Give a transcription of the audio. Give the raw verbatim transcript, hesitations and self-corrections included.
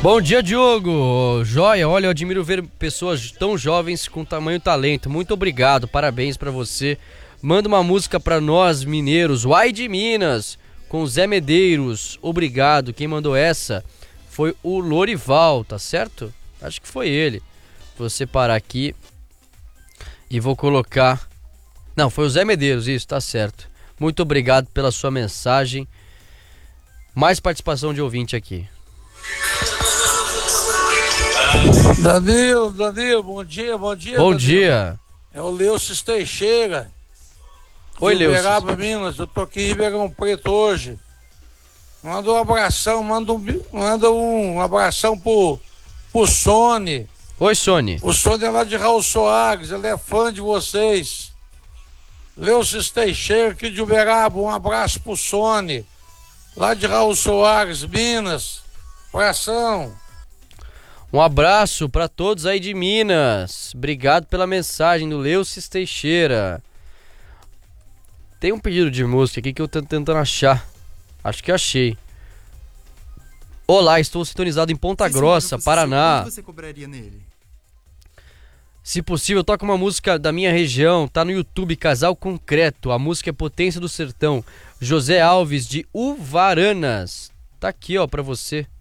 Bom dia, Diogo. Joia, olha, eu admiro ver pessoas tão jovens com tamanho talento. Muito obrigado, parabéns pra você. Manda uma música pra nós, mineiros. Uai de Minas, com Zé Medeiros. Obrigado. Quem mandou essa foi o Lorival, tá certo? Acho que foi ele. Vou separar aqui e vou colocar... Não, foi o Zé Medeiros, isso, tá certo. Muito obrigado pela sua mensagem. Mais participação de ouvinte aqui. Danilo, Danilo, bom dia, bom dia. Bom Danilo. dia. É o Leucis Teixeira. Oi, Leucis. Uberaba, Minas, eu tô aqui em Ribeirão Preto hoje. Manda um abração, manda um, manda um abração pro, pro Sony. Oi, Sony. O Sony é lá de Raul Soares, ele é fã de vocês. Leucis Teixeira aqui de Uberaba, um abraço pro Sony. Lá de Raul Soares, Minas. Abração. Um abraço pra todos aí de Minas. Obrigado pela mensagem do Leucis Teixeira. Tem um pedido de música aqui que eu tô tentando achar. Acho que achei. Olá, estou sintonizado em Ponta Grossa, Paraná. Quanto você cobraria nele? Se possível, toca uma música da minha região. Tá no YouTube, Casal Concreto. A música é Potência do Sertão. José Alves de Uvaranas. Tá aqui, ó, pra você.